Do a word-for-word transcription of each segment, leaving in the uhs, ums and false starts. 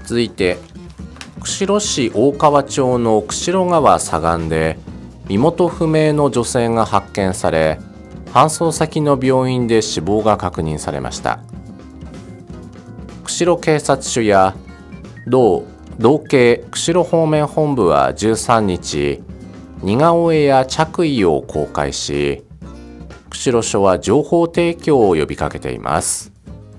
続いて、釧路市大川町の釧路川左岸で身元不明の女性が発見され、搬送先の病院で死亡が確認されました。釧路警察署や同道警釧路方面本部はじゅうさんにち、似顔絵や着衣を公開し、釧路署は情報提供を呼びかけています。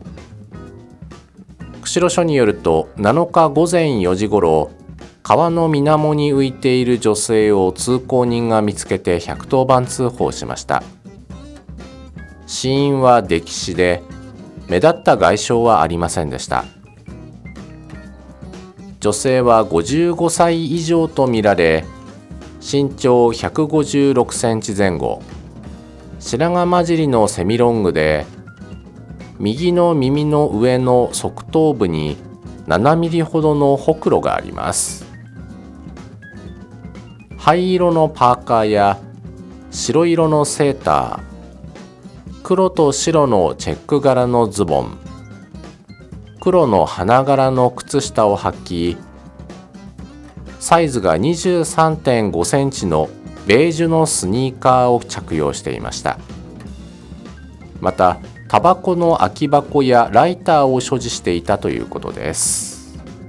釧路署によると、なのかごぜんよじごろ、川の水面に浮いている女性を通行人が見つけてひゃくとおばん通報しました。死因は溺死で、目立った外傷はありませんでした。女性はごじゅうごさい以上とみられ、身長ひゃくごじゅうろくセンチ前後、白髪混じりのセミロングで、右の耳の上の側頭部にななミリほどのほくろがあります。灰色のパーカーや白色のセーター、黒と白のチェック柄のズボン、黒の花柄の靴下を履き、サイズが にじゅうさんてんごセンチのベージュのスニーカーを着用していました。また、タバコの空き箱やライターを所持していたということです。